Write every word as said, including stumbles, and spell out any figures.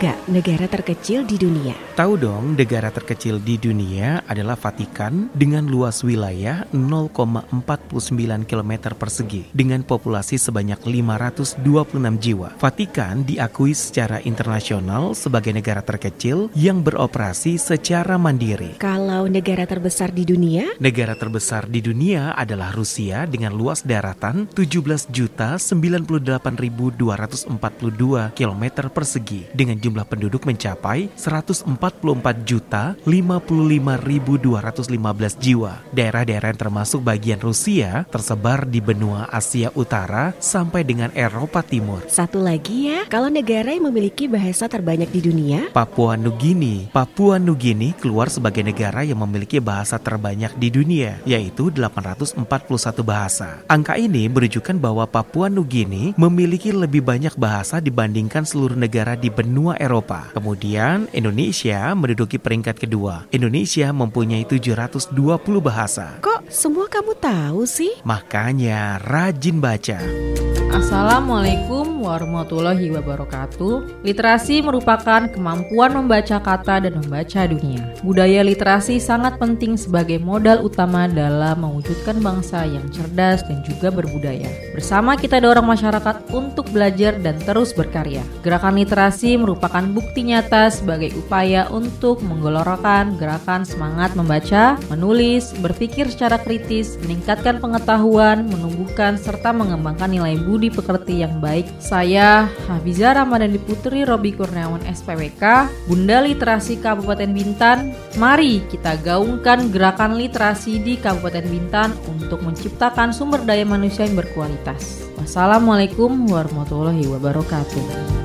nggak negara terkecil di dunia? Tahu dong, negara terkecil di dunia adalah Vatikan dengan luas wilayah nol koma empat sembilan kilometer persegi dengan populasi sebanyak lima ratus dua puluh enam jiwa. Vatikan diakui secara internasional sebagai negara terkecil yang beroperasi secara mandiri. Kalau negara terbesar di dunia? Negara terbesar di dunia adalah Rusia dengan luas daratan tujuh belas juta sembilan puluh delapan ribu dua ratus empat puluh dua kilometer persegi dengan jumlah penduduk mencapai seratus empat puluh empat juta lima puluh lima ribu dua ratus lima belas jiwa. Daerah-daerah yang termasuk bagian Rusia tersebar di benua Asia Utara sampai dengan Eropa Timur. Satu lagi ya, kalau negara yang memiliki bahasa terbanyak di dunia? Papua Nugini. Papua Nugini keluar sebagai negara yang memiliki bahasa terbanyak di dunia, yaitu delapan ratus empat puluh satu bahasa. Angka ini menunjukkan bahwa Papua Nugini memiliki lebih banyak bahasa dibandingkan seluruh negara di benua Eropa. Kemudian Indonesia menduduki peringkat kedua. Indonesia mempunyai tujuh ratus dua puluh bahasa. Kok semua kamu tahu sih? Makanya rajin baca. Assalamualaikum warahmatullahi wabarakatuh. Literasi merupakan kemampuan membaca kata dan membaca dunia. Budaya literasi sangat penting sebagai modal utama dalam mewujudkan bangsa yang cerdas dan juga berbudaya. Bersama kita dorong masyarakat untuk belajar dan terus berkarya. Gerakan literasi merupakan bukti nyata sebagai upaya untuk menggelorkan gerakan semangat membaca, menulis, berpikir secara kritis, meningkatkan pengetahuan, menumbuhkan serta mengembangkan nilai budi pekerti yang baik. Saya Hafizah Ramadhani Putri Robi Kurniawan S P W K, Bunda Literasi Kabupaten Bintan. Mari kita gaungkan gerakan literasi di Kabupaten Bintan untuk menciptakan sumber daya manusia yang berkualitas. Wassalamualaikum warahmatullahi wabarakatuh.